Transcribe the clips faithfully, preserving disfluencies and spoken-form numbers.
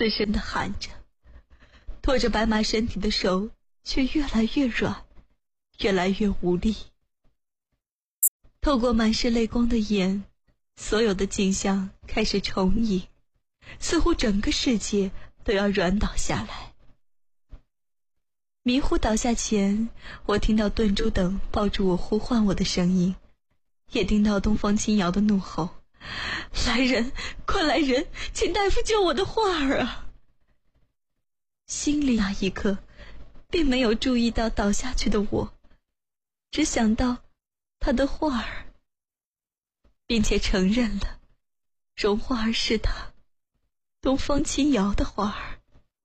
嘶声地喊着，拖着白马身体的手却越来越软，越来越无力。透过满是泪光的眼，所有的景象开始重映，似乎整个世界都要软倒下来。迷糊倒下前，我听到顿珠等抱住我呼唤我的声音，也听到东方青瑶的怒吼：来人，快来人，请大夫救我的花儿啊！心里那一刻并没有注意到倒下去的我，只想到他的花儿，并且承认了荣花儿是他东方青瑶的花儿。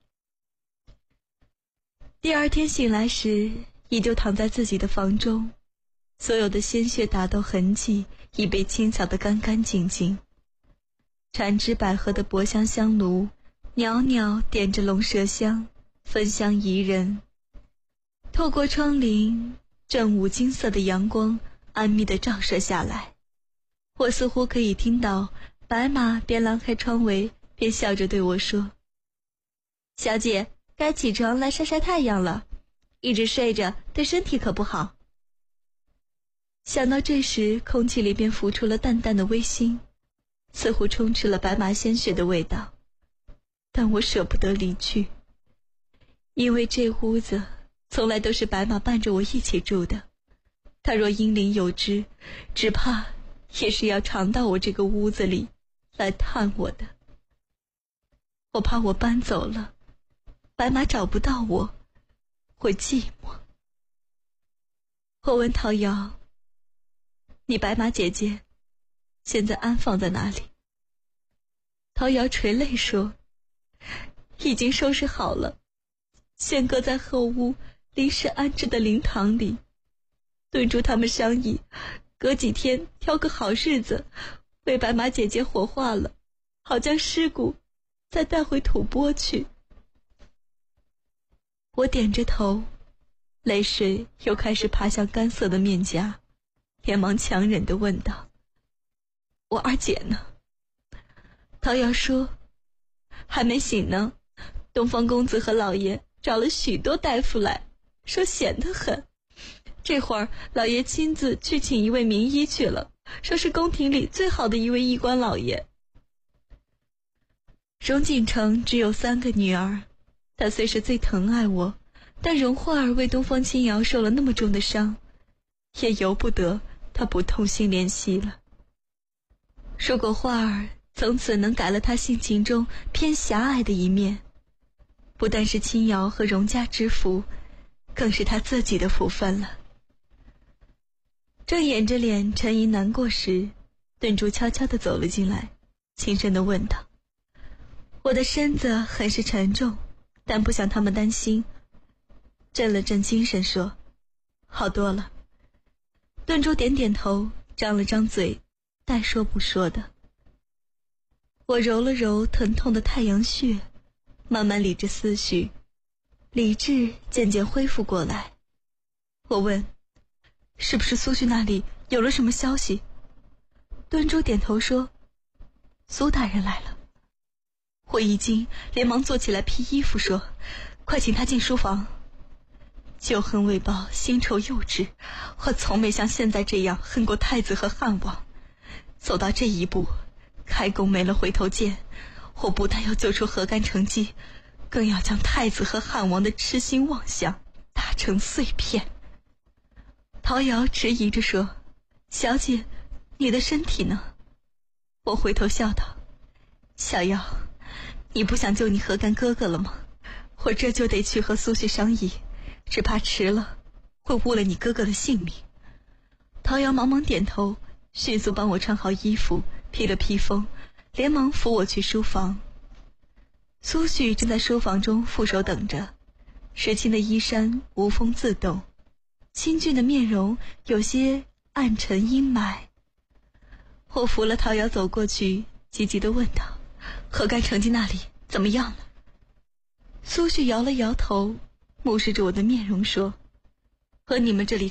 第二天醒来时，依旧躺在自己的房中，所有的鲜血打斗痕迹已被清扫得干干净净。缠枝百合的薄香香炉袅袅点着龙麝香，芬香宜人。透过窗棂，正午金色的阳光安密地照射下来，我似乎可以听到白马边拉开窗围边笑着对我说：小姐，该起床来晒晒太阳了，一直睡着对身体可不好。想到这时空气里便浮出了淡淡的微腥，似乎充斥了白马鲜血的味道，但我舍不得离去，因为这屋子从来都是白马伴着我一起住的，他若因灵有知，只怕也是要常到我这个屋子里来探我的。我怕我搬走了，白马找不到我，会寂寞。我问陶瑶：你白马姐姐现在安放在哪里？陶瑶垂泪说：已经收拾好了，现搁在后屋临时安置的灵堂里。顿珠他们商议，隔几天挑个好日子为白马姐姐火化了，好将尸骨再带回吐蕃去。我点着头，泪水又开始爬向干涩的面颊，连忙强忍地问道：我二姐呢？陶瑶说：还没醒呢，东方公子和老爷找了许多大夫来，说闲得很。这会儿老爷亲自去请一位名医去了，说是宫廷里最好的一位医官老爷。荣锦城只有三个女儿，她虽是最疼爱我，但荣花儿为东方青瑶受了那么重的伤，也由不得她不痛心怜惜了。如果花儿从此能改了她性情中偏狭隘的一面，不但是青瑶和荣家之福，更是她自己的福分了。正掩着脸沉吟难过时，顿珠悄悄地走了进来，轻声地问道：我的身子很是沉重，但不想他们担心。振了振精神说：好多了。顿珠点点头，张了张嘴，带说不说的。我揉了揉疼痛的太阳穴，慢慢理着思绪，理智渐渐恢复过来。我问：是不是苏旭那里有了什么消息？顿珠点头说：苏大人来了。我一惊，连忙坐起来披衣服说：快请他进书房。旧恨未报，新仇又至，我从没像现在这样恨过太子和汉王。走到这一步，开弓没了回头箭，我不但要救出河干成绩，更要将太子和汉王的痴心妄想打成碎片。陶瑶迟疑着说：小姐，你的身体呢？我回头笑道：小瑶，你不想救你河干哥哥了吗？我这就得去和苏旭商议，只怕迟了会误了你哥哥的性命。陶瑶忙忙点头，迅速帮我穿好衣服，披了披风，连忙扶我去书房。苏旭正在书房中负手等着，时清的衣衫无风自动，清俊的面容有些暗沉阴霾。我扶了陶瑶走过去，急急地问道：河干成绩那里怎么样了？苏旭摇了摇头，目视着我的面容说：和你们这里